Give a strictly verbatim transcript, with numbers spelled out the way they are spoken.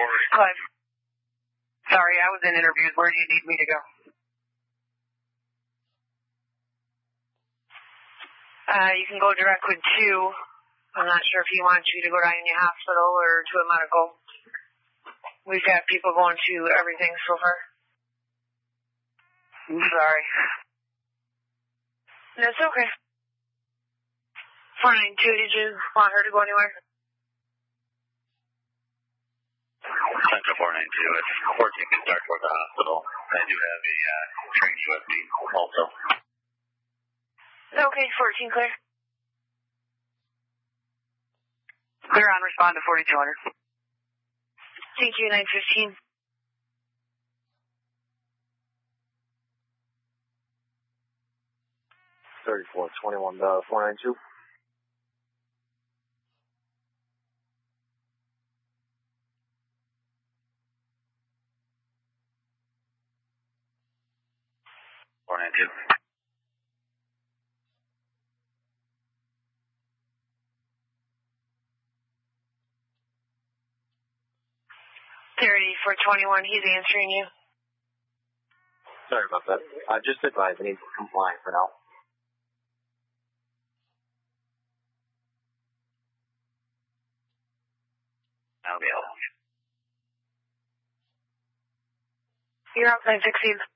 Clive. Sorry, I was in interviews. Where do you need me to go? Uh, you can go direct with two. I'm not sure if he wants you to go to I N U Hospital or to a medical. We've got people going to everything so far. I'm sorry. That's okay. four nine two, did you want her to go anywhere? Central four nine two, it's fourteen can start toward the hospital. I do have a uh, trained U S B also. Okay, fourteen clear. Clear on, respond to forty-two hundred. Thank you, nine fifteen. thirty-four twenty-one, uh, four nine two. four nine two. thirty-four twenty-one, he's answering you. Sorry about that. Uh, just advise I need to comply for now. I'll be out. You're up, nine sixteen.